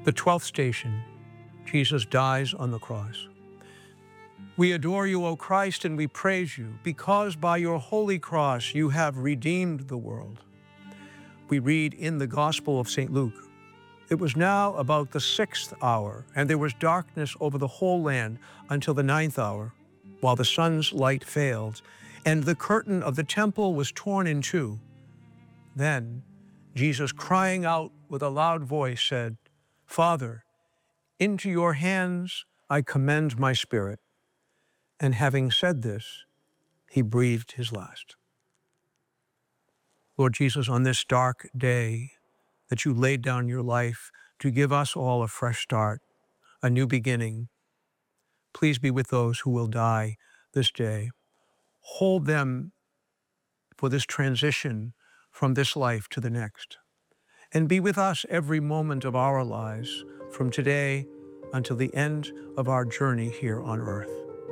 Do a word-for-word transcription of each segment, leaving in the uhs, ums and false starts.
The twelfth station, Jesus dies on the cross. We adore you, O Christ, and we praise you, because by your holy cross you have redeemed the world. We read in the Gospel of Saint Luke, it was now about the sixth hour, and there was darkness over the whole land until the ninth hour, while the sun's light failed, and the curtain of the temple was torn in two. Then Jesus, crying out with a loud voice, said, Father, into your hands I commend my spirit. And having said this, he breathed his last. Lord Jesus, on this dark day that you laid down your life to give us all a fresh start, a new beginning, please be with those who will die this day. Hold them for this transition from this life to the next. And be with us every moment of our lives, from today until the end of our journey here on earth.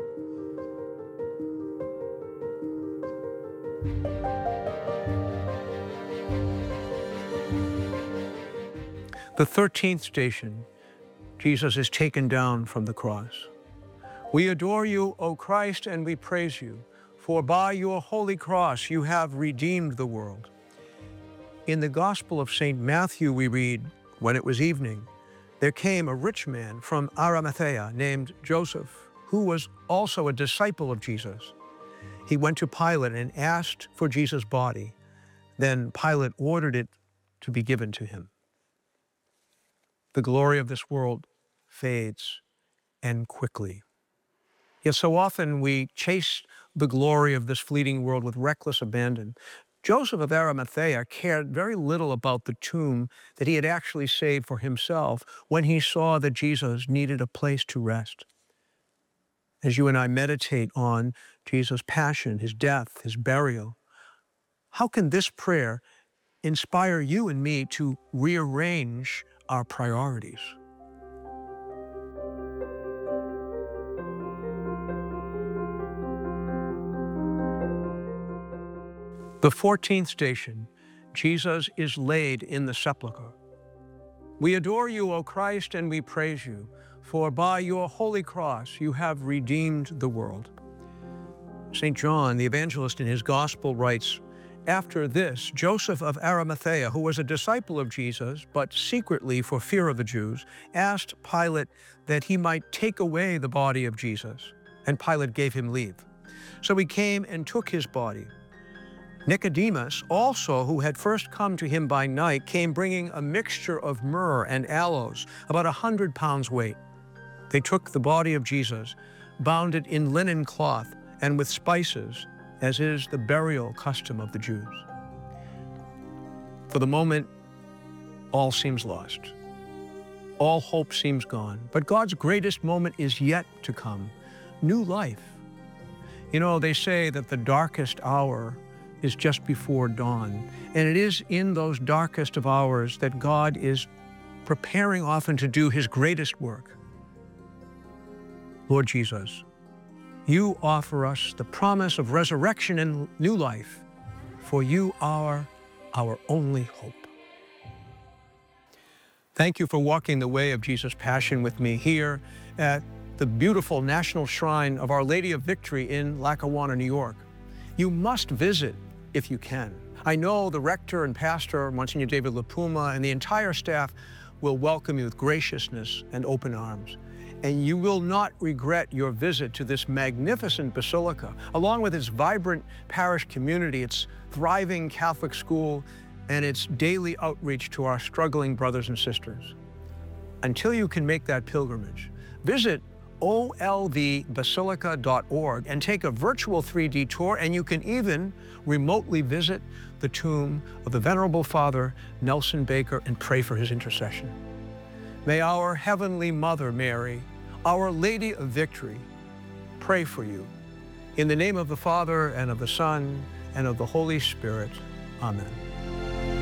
The thirteenth station, Jesus is taken down from the cross. We adore you, O Christ, and we praise you, for by your holy cross you have redeemed the world. In the Gospel of Saint Matthew we read, when it was evening, there came a rich man from Arimathea named Joseph, who was also a disciple of Jesus. He went to Pilate and asked for Jesus' body. Then Pilate ordered it to be given to him. The glory of this world fades, and quickly. Yet so often we chase the glory of this fleeting world with reckless abandon. Joseph of Arimathea cared very little about the tomb that he had actually saved for himself when he saw that Jesus needed a place to rest. As you and I meditate on Jesus' passion, his death, his burial, how can this prayer inspire you and me to rearrange our priorities? The fourteenth station, Jesus is laid in the sepulchre. We adore you, O Christ, and we praise you, for by your holy cross you have redeemed the world. Saint John, the evangelist, in his gospel writes, after this, Joseph of Arimathea, who was a disciple of Jesus, but secretly for fear of the Jews, asked Pilate that he might take away the body of Jesus, and Pilate gave him leave. So he came and took his body. Nicodemus, also, who had first come to him by night, came bringing a mixture of myrrh and aloes, about a hundred pounds weight. They took the body of Jesus, bound it in linen cloth and with spices, as is the burial custom of the Jews. For the moment, all seems lost. All hope seems gone. But God's greatest moment is yet to come, new life. You know, they say that the darkest hour is just before dawn. And it is in those darkest of hours that God is preparing often to do his greatest work. Lord Jesus, you offer us the promise of resurrection and new life, for you are our only hope. Thank you for walking the way of Jesus' passion with me here at the beautiful National Shrine of Our Lady of Victory in Lackawanna, New York. You must visit if you can. I know the rector and pastor, Monsignor David LaPuma, and the entire staff will welcome you with graciousness and open arms. And you will not regret your visit to this magnificent basilica, along with its vibrant parish community, its thriving Catholic school, and its daily outreach to our struggling brothers and sisters. Until you can make that pilgrimage, visit O L V basilica dot org and take a virtual three D tour, and you can even remotely visit the tomb of the Venerable Father Nelson Baker and pray for his intercession. May our Heavenly Mother Mary, Our Lady of Victory, pray for you. In the name of the Father, and of the Son, and of the Holy Spirit. Amen.